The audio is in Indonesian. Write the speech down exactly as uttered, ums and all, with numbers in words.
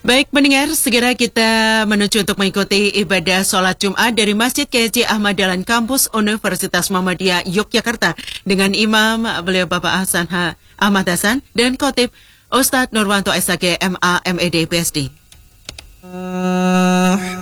Baik pendengar, segera kita menuju untuk mengikuti ibadah sholat Jumat dari Masjid K J Ahmad Dahlan Kampus Universitas Muhammadiyah Yogyakarta dengan Imam beliau Bapak Hasan H. Ahmad Hasan dan Khotib Ustadz Nurwanto S H G M A M E D P S D.